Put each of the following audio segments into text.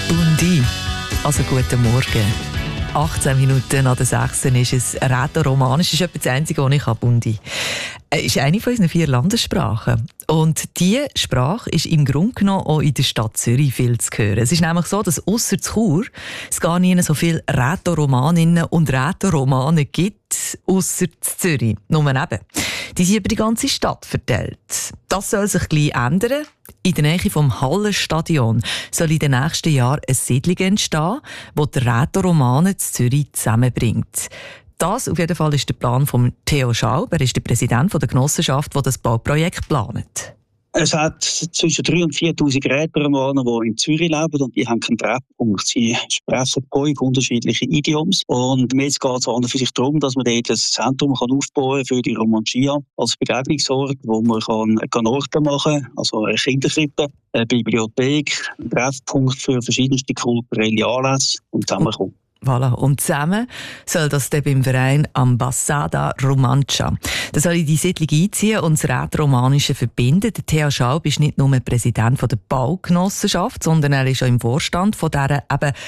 Bundi. Also guten Morgen. 18 Minuten nach der 6 ist es Rätoromanisch. Das ist etwa das Einzige, was ich habe, Bundi. Es ist eine von unseren 4 Landessprachen. Und diese Sprache ist im Grunde genommen auch in der Stadt Zürich viel zu hören. Es ist nämlich so, dass ausser Chur es gar nie so viele Rätoromaninnen und Rätoromanen gibt, ausser Zürich. Nur eben. Die sind über die ganze Stadt verteilt. Das soll sich gleich ändern. In der Nähe vom Hallenstadion soll in den nächsten Jahren eine Siedlung entstehen, die die Rätoromanen in Zürich zusammenbringt. Das auf jeden Fall ist der Plan von Theo Schaub. Er ist der Präsident der Genossenschaft, die das Bauprojekt plant. Es hat zwischen 3.000 und 4.000 Rätoromanen, die in Zürich leben, und die haben keinen Treffpunkt. Sie sprechen 5 unterschiedliche Idioms. Und jetzt geht es an und für sich darum, dass man dort ein Zentrum aufbauen kann für die Romancia als Begegnungsort, wo man Orte machen kann, also eine Kinderkrippe, eine Bibliothek, ein Treffpunkt für verschiedenste kulturelle Anlässe und zusammenkommen. Voilà. Und zusammen soll das dann beim Verein Ambasada Romancia. Da soll in die Siedlung einziehen und das Rätoromanische verbinden. Der Theo Schaub ist nicht nur Präsident der Baugenossenschaft, sondern er ist auch im Vorstand von dieser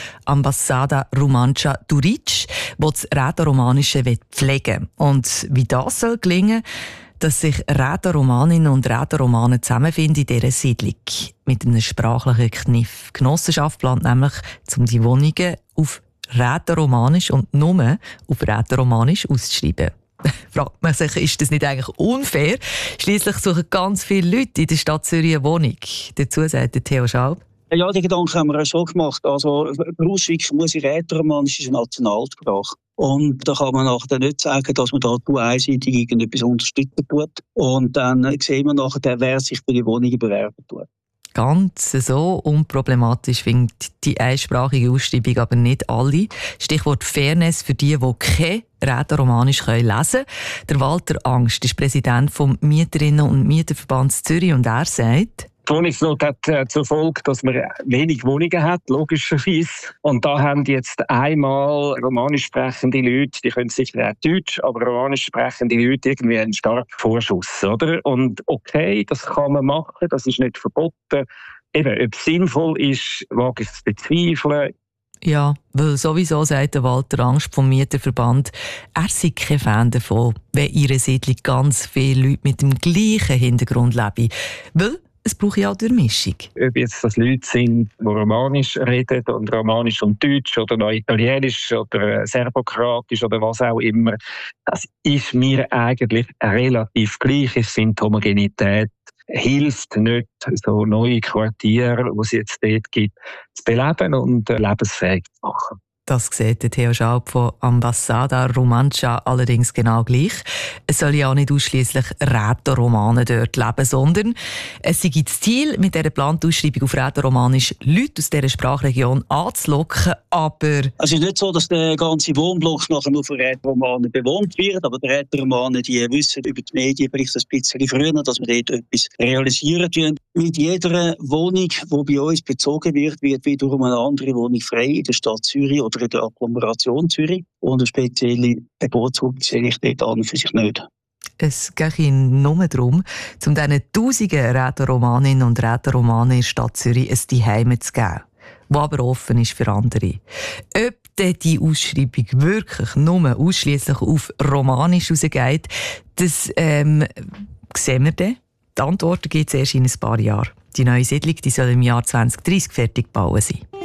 Ambasada Romancia Duric, die das Rätoromanische pflegen will. Und wie das soll gelingen, dass sich Rätoromaninnen und Rätoromanen zusammenfinden in dieser Siedlung. Mit einem sprachlichen Kniff. Die Genossenschaft plant nämlich, um die Wohnungen auf Rätoromanisch und nur auf Rätoromanisch auszuschreiben. Fragt man sich, ist das nicht eigentlich unfair? Schliesslich suchen ganz viele Leute in der Stadt Zürich eine Wohnung. Dazu sagt der Theo Schaub. Ja, die Gedanken haben wir auch schon gemacht. Also, Berufsschweiz muss in Rätoromanisch ist eine Nationalsprache. Und da kann man nachher nicht sagen, dass man da einseitig irgendetwas unterstützen tut. Und dann sehen wir nachher, wer sich für die Wohnungen bewerben tut. Ganz so unproblematisch findet die einsprachige Ausschreibung aber nicht alle. Stichwort Fairness für die kein Rätoromanisch lesen können. Der Walter Angst ist Präsident vom Mieterinnen- und Mieterverband Zürich und er sagt: Die Wohnungsnot hat zur Folge, dass man wenig Wohnungen hat, logischerweise. Und da haben jetzt einmal romanisch sprechende Leute, die können sicher auch Deutsch, aber romanisch sprechende Leute irgendwie einen starken Vorschuss, oder? Und okay, das kann man machen, das ist nicht verboten. Eben, ob es sinnvoll ist, wage ich zu bezweifeln. Ja, weil sowieso sagt der Walter Angst vom Mieterverband, er sei kein Fan davon, wenn in ihrer Siedlung ganz viele Leute mit dem gleichen Hintergrund leben. Weil es braucht ja auch Durchmischung. Ob jetzt das Leute sind, die Romanisch reden und Romanisch und Deutsch oder noch Italienisch oder Serbokratisch oder was auch immer, das ist mir eigentlich relativ gleich. Ich finde, die Homogenität hilft nicht, so neue Quartiere, die es jetzt dort gibt, zu beleben und lebensfähig zu machen. Das sieht der Theo Schaub von Ambasada Romancia allerdings genau gleich. Es soll ja auch nicht ausschliesslich Rätoromanen dort leben, sondern es sei das Ziel, mit dieser geplanten Ausschreibung auf Rätoromanisch Leute aus dieser Sprachregion anzulocken, aber... Es ist nicht so, dass der ganze Wohnblock nachher nur von Rätoromanen bewohnt wird, aber die Rätoromanen, die wissen über die Medien vielleicht ein bisschen früher, dass wir dort etwas realisieren können. Mit jeder Wohnung, die bei uns bezogen wird, wird wiederum eine andere Wohnung frei in der Stadt Zürich oder in der Agglomeration Zürich. Und eine spezielle Bevorzugung sehe ich dort an für sich nicht. Es geht Ihnen nur darum, um diesen tausenden Rätoromaninnen und Rätoromanen in der Stadt Zürich ein Zuhause zu geben, das aber offen ist für andere. Ob die Ausschreibung wirklich nur ausschliesslich auf Romanisch rausgeht, das sehen wir dann. Die Antworten gibt es erst in ein paar Jahren. Die neue Siedlung soll im Jahr 2030 fertig gebaut sein.